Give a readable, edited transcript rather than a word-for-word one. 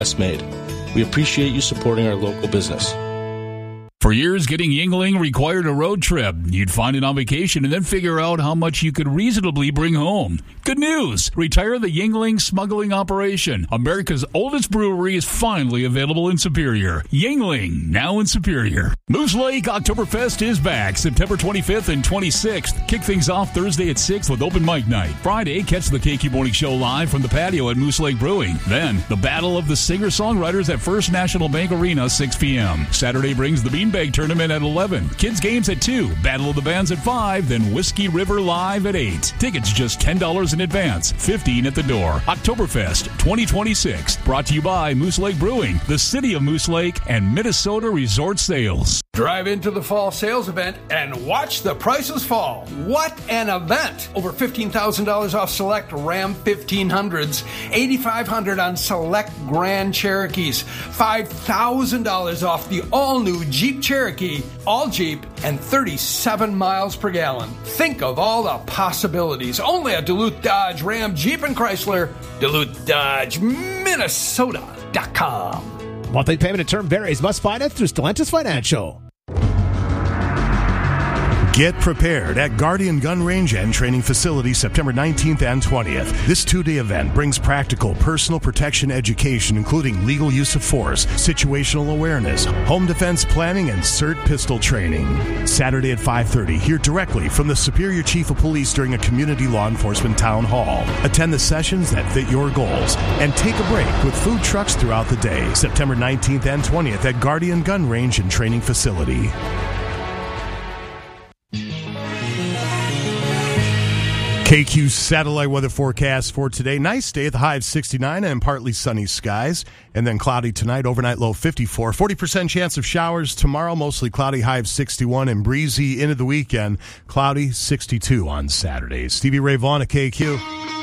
made. We appreciate you supporting our local business. For years, getting Yuengling required a road trip. You'd find it on vacation and then figure out how much you could reasonably bring home. Good news! Retire the Yuengling smuggling operation. America's oldest brewery is finally available in Superior. Yuengling, now in Superior. Moose Lake Oktoberfest is back September 25th and 26th. Kick things off Thursday at 6 with open mic night. Friday, catch the KQ Morning Show live from the patio at Moose Lake Brewing. Then, the Battle of the Singer-Songwriters at First National Bank Arena, 6 p.m. Saturday brings the Beanbag Tournament at 11. Kids Games at 2. Battle of the Bands at 5. Then Whiskey River Live at 8. Tickets just $10 in advance, $15 at the door. Oktoberfest 2026. Brought to you by Moose Lake Brewing, the City of Moose Lake, and Minnesota Resort Sales. Drive into the fall sales event and watch the prices fall. What an event! Over $15,000 off select Ram 1500s, $8,500 on select Grand Cherokees, $5,000 off the all-new Jeep Cherokee, all Jeep, and 37 miles per gallon. Think of all the possibilities. Only at Duluth Dodge, Ram, Jeep, and Chrysler. Duluth Dodge, Minnesota.com. Monthly payment and term varies. Must finance through Stellantis Financial. Get prepared at Guardian Gun Range and Training Facility September 19th and 20th. This two-day event brings practical personal protection education, including legal use of force, situational awareness, home defense planning, and CERT pistol training. Saturday at 5:30, hear directly from the Superior Chief of Police during a community law enforcement town hall. Attend the sessions that fit your goals and take a break with food trucks throughout the day. September 19th and 20th at Guardian Gun Range and Training Facility. KQ satellite weather forecast for today. Nice day at the high of 69 and partly sunny skies. And then cloudy tonight, overnight low 54. 40% chance of showers tomorrow, mostly cloudy, high of 61 and breezy into the weekend. Cloudy 62 on Saturday. Stevie Ray Vaughan at KQ.